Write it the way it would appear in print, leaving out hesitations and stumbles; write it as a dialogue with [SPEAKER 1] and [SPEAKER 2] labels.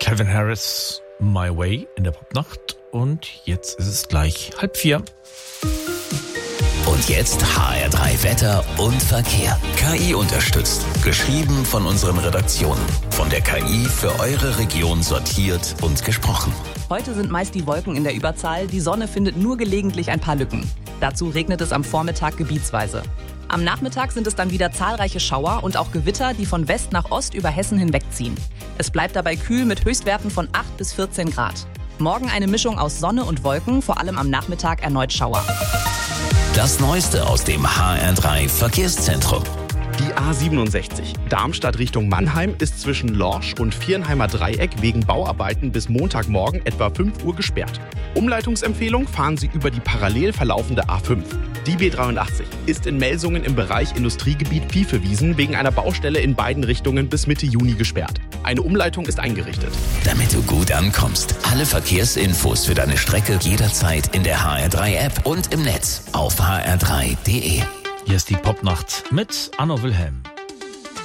[SPEAKER 1] Calvin Harris, My Way in der Popnacht. Und jetzt ist es gleich 3:30.
[SPEAKER 2] Und jetzt HR3 Wetter und Verkehr. KI unterstützt. Geschrieben von unseren Redaktionen. Von der KI für eure Region sortiert und gesprochen.
[SPEAKER 3] Heute sind meist die Wolken in der Überzahl. Die Sonne findet nur gelegentlich ein paar Lücken. Dazu regnet es am Vormittag gebietsweise. Am Nachmittag sind es dann wieder zahlreiche Schauer und auch Gewitter, die von West nach Ost über Hessen hinwegziehen. Es bleibt dabei kühl mit Höchstwerten von 8 bis 14 Grad. Morgen eine Mischung aus Sonne und Wolken, vor allem am Nachmittag erneut Schauer.
[SPEAKER 2] Das Neueste aus dem HR3 Verkehrszentrum.
[SPEAKER 4] Die A67 Darmstadt Richtung Mannheim ist zwischen Lorsch und Viernheimer Dreieck wegen Bauarbeiten bis Montagmorgen etwa 5 Uhr gesperrt. Umleitungsempfehlung: fahren Sie über die parallel verlaufende A5. Die B83 ist in Melsungen im Bereich Industriegebiet Piefewiesen wegen einer Baustelle in beiden Richtungen bis Mitte Juni gesperrt. Eine Umleitung ist eingerichtet.
[SPEAKER 2] Damit du gut ankommst. Alle Verkehrsinfos für deine Strecke jederzeit in der HR3-App und im Netz auf hr3.de.
[SPEAKER 1] Hier ist die Popnacht mit Anno Wilhelm.